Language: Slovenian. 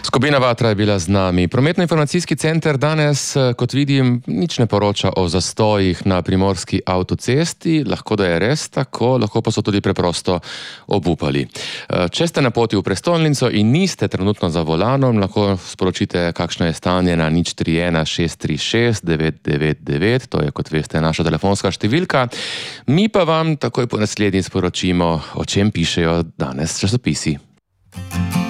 Skupina Vatra je bila z nami. Prometno-informacijski center danes, kot vidim, nič ne poroča o zastojih na primorski avtocesti. Lahko da je res tako, lahko pa so tudi preprosto obupali. Če ste na poti v prestolnico in niste trenutno za volanom, lahko sporočite, kakšno je stanje na 031 636 999, to je, kot veste, naša telefonska številka. Mi pa vam takoj po naslednji sporočimo, o čem pišejo danes časopisi.